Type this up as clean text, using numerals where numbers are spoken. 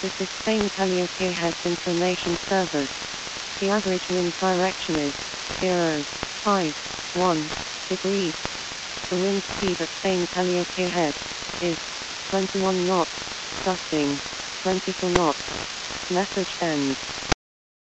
This is Spain Calliope Heads Information Service. The average wind direction is 0.51 degrees. The wind speed at Spain Calliope Head is 21 knots, gusting 24 knots. Message ends.